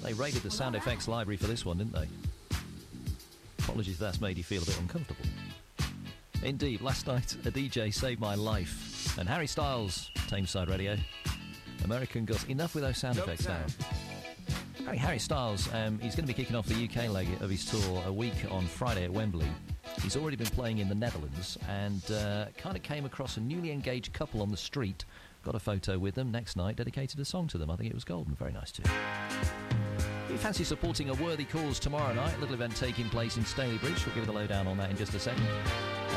They raided the sound effects library for this one, didn't they? Apologies if that's made you feel a bit uncomfortable. Indeed, last night a DJ saved my life. And Harry Styles, Tameside Radio. American Gods. Enough with those sound effects now. Harry Styles, he's going to be kicking off the UK leg of his tour a week on Friday at Wembley. He's already been playing in the Netherlands and kind of came across a newly engaged couple on the street. Got a photo with them next night, dedicated a song to them. I think it was golden. Very nice too. If you fancy supporting a worthy cause tomorrow night, a little event taking place in Stalybridge. We'll give you the lowdown on that in just a second.